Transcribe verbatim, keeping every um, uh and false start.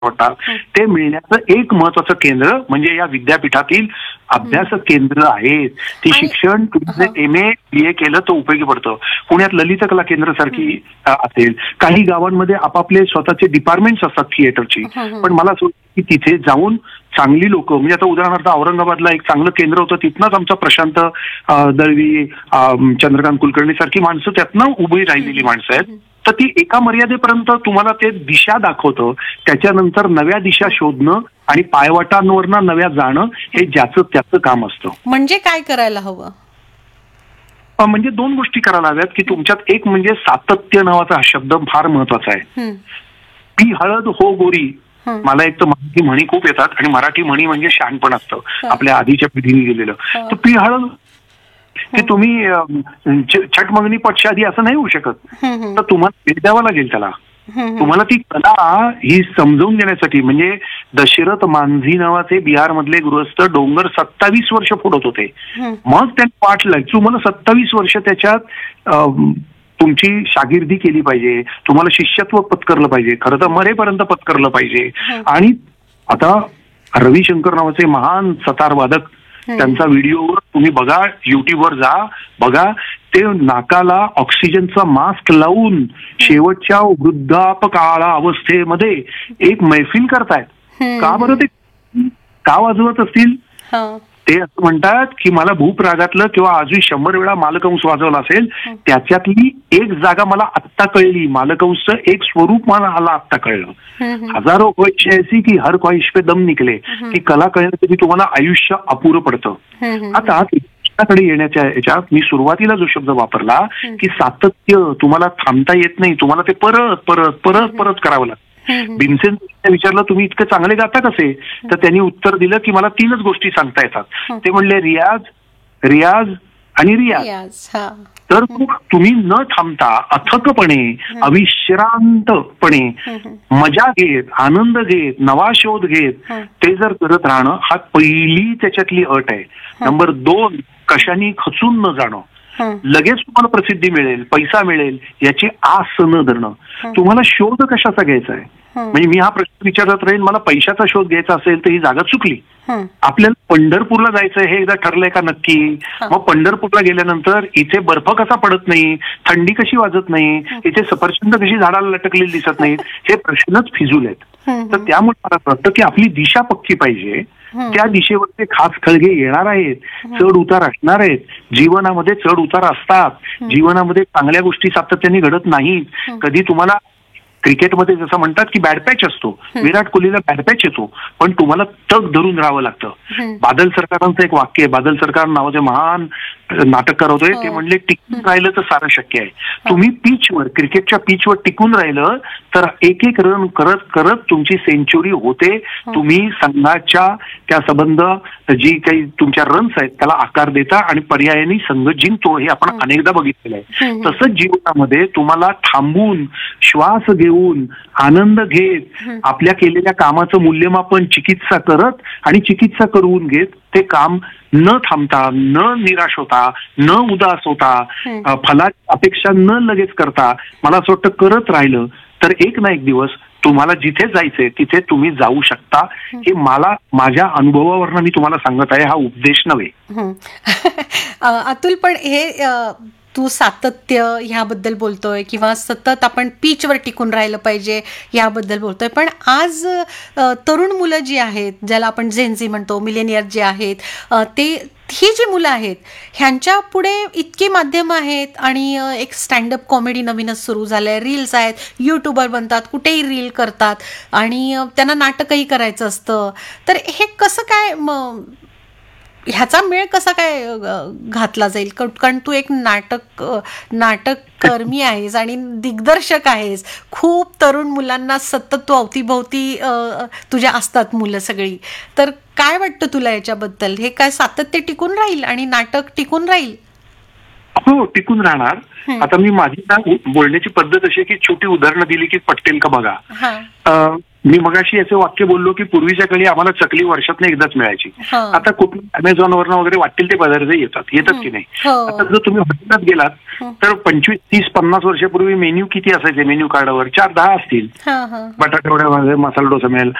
होतात ते मिळण्याचं एक महत्वाचं केंद्र म्हणजे या विद्यापीठातील अभ्यास केंद्र आहेत. ती शिक्षण तुम्ही एम ए बी ए केलं तर उपयोगी पडतं. पुण्यात ललित कला केंद्र सारखी असेल, काही गावांमध्ये आपापले स्वतःचे डिपार्टमेंट्स असतात थिएटरची, पण मला असं की तिथे जाऊन चांगली लोक, म्हणजे आता उदाहरणार्थ औरंगाबादला एक चांगलं केंद्र होतं, तिथनंच आमचा प्रशांत दळवी, चंद्रकांत कुलकर्णी सारखी माणसं त्यातनं उभी राहिलेली माणसं आहेत. तर ती एका मर्यादेपर्यंत तुम्हाला ते दिशा दाखवतं, त्याच्यानंतर नव्या दिशा शोधणं आणि पायवाटांवरनं नव्या जाणं हे ज्याचं त्याचं काम असतं. म्हणजे काय करायला हवं? म्हणजे दोन गोष्टी करायला हव्यात की तुमच्यात एक म्हणजे सातत्य नावाचा हा शब्द फार महत्वाचा आहे. पी हळद हो गोरी, मला एक तर मराठी म्हणी खूप येतात आणि मराठी म्हणी म्हणजे शहाणपण असतं आपल्या आधीच्या पिढीने गेलेलं. तर पी हळद की तुम्ही छट मंगनी पक्षाधी असं नाही होऊ शकत, तर तुम्हाला भेट द्यावा लागेल त्याला. तुम्हाला ती कला ही समजून घेण्यासाठी, म्हणजे दशरथ मांझी नावाचे बिहार मधले गृहस्थ डोंगर सत्तावीस वर्ष फोडत होते, मग त्यांनी पाठ लागली. तुम्हाला सत्तावीस वर्ष त्याच्यात तुमची शागिर्दी केली पाहिजे, तुम्हाला शिष्यत्व पत्करलं पाहिजे, खरं तर मरेपर्यंत पत्करलं पाहिजे. आणि आता रविशंकर नावाचे महान सतार वादक, त्यांचा व्हिडिओवर तुम्ही बघा, युट्यूबवर जा बघा, ते नाकाला ऑक्सिजनचा मास्क लावून शेवटच्या वृद्धापकाळ अवस्थेमध्ये एक मैफिल करतायत. का बरं? ते का वाजवत असतील? ते असं म्हणतात की मला भूप रागातलं किंवा आजही शंभर वेळा मालकंस वाजवला असेल, त्याच्यातली एक जागा मला आत्ता कळली, मालकंसचं एक स्वरूप मला आला आत्ता कळलं. हजारो ख्वाहिश ऐसी की हर ख्वाहिश पे दम निकले, की कला कळण्यासाठी तुम्हाला आयुष्य अपुरं पडतं. आता कडे येण्याच्या याच्यात मी सुरुवातीला जो शब्द वापरला की सातत्य, तुम्हाला थांबता येत नाही, तुम्हाला ते परत परत परत परत करावं लागतं. भीमसेन विचारलं तुम्ही इतकं चांगले गाता कसे, तर त्यांनी उत्तर दिलं की मला तीनच गोष्टी सांगता येतात. ते म्हणले रियाज, रियाज आणि रियाज. तर तुम्ही न थांबता अथकपणे अविश्रांतपणे मजा घेत, आनंद घेत, नवा शोध घेत ते जर करत राहणं, हा पहिली त्याच्यातली अट आहे. नंबर दोन, कशाने खचून न जाणं. लगेच तुम्हाला प्रसिद्धी मिळेल, पैसा मिळेल याची आस न धरणं. तुम्हाला शोध कशाचा घ्यायचा आहे? म्हणजे मी हा प्रश्न विचारत राहील, मला पैशाचा शोध घ्यायचा असेल तर ही जागा चुकली. आपल्याला पंढरपूरला जायचं हे एकदा ठरलंय का नक्की? मग पंढरपूरला गेल्यानंतर इथे बर्फ कसा पडत नाही, थंडी कशी वाजत नाही, इथे सफरचंद कशी झाडाला लटकलेली दिसत नाहीत, हे प्रश्नच फिजूल आहेत. तर त्यामुळे मला वाटतं की आपली दिशा पक्की पाहिजे. त्या दिशेवरचे खास खळगे येणार आहेत, चढ उतार असणार आहेत. जीवनामध्ये चढ उतार असतात, जीवनामध्ये चांगल्या गोष्टी सातत्याने घडत नाहीत. कधी तुम्हाला क्रिकेटमध्ये जसं म्हणतात की बॅड पॅच असतो, विराट कोहलीला बॅड पॅच येतो, पण तुम्हाला तग धरून राहावं लागतं. बादल सरकारांचं एक वाक्य आहे, बादल सरकार नावाचे महान नाटककार होते, ते म्हणले टिकून राहिलं तर सारं शक्य आहे. तुम्ही पिचवर, क्रिकेटच्या पिचवर टिकून राहिलं तर एक एक रन करत करत तुमची सेंचुरी होते. तुम्ही संघाच्या त्या संबंध जी काही तुमच्या रन्स आहेत त्याला आकार देता आणि पर्यायाने संघ जिंकतो, हे आपण अनेकदा बघितलेलं आहे. तसंच जीवनामध्ये तुम्हाला थांबून श्वास घेऊन आनंद घेत आपल्या केलेल्या कामाचं मूल्यमापन चिकित्सा करत आणि चिकित्सा करून घेत ते काम न थांबता, न निराश होता, न उदास होता, फलाची अपेक्षा न लगेच करता, मला असं वाटतं करत राहिलं तर एक ना एक दिवस तुम्हाला जिथे जायचंय तिथे तुम्ही जाऊ शकता. हे मला माझ्या अनुभवावरनं मी तुम्हाला सांगत आहे, हा उपदेश नव्हे. अतुल, पण हे तू सातत्य ह्याबद्दल बोलतोय किंवा सतत आपण पीचवर टिकून राहिलं पाहिजे ह्याबद्दल बोलतोय, पण आज तरुण मुलं जी आहेत, ज्याला आपण झेनझी म्हणतो, मिलेनियर जे आहेत, ते ही जी मुलं आहेत ह्यांच्या पुढे इतकी माध्यम आहेत आणि एक स्टँडअप कॉमेडी नवीनच सुरू झालंय, रील्स आहेत, युट्यूबर बनतात, कुठेही रील करतात आणि त्यांना नाटकही करायचं असतं. तर हे कसं काय, ह्याचा मेळ कसा काय घातला जाईल? कारण तू एक नाटक नाटक कर्मी आहेस आणि दिग्दर्शक आहेस, खूप तरुण मुलांना सतत तू अवतीभोवती तुझ्या असतात मुलं सगळी. तर काय वाटतं तुला याच्याबद्दल? हे काय सातत्य टिकून राहील आणि नाटक टिकून राहील? हो, टिकून राहणार. आता मी माझी ना बोलण्याची पद्धत अशी की छोटी उदाहरणं दिली की पटतील का बघा. मी मगाशी याचं वाक्य बोललो की पूर्वीच्या काळी आम्हाला चकली वर्षातनं एकदाच मिळायची. आता कुठून अमेझॉनवरनं वगैरे वाटतील ते पदार्थ येतात येतात की नाही. आता जर तुम्ही हॉटेलात गेलात तर पंचवीस तीस पन्नास वर्षापूर्वी मेन्यू किती असायचे मेन्यू कार्डावर? चार दहा असतील. बटाटा वड्यामध्ये मसाला डोसा मिळेल,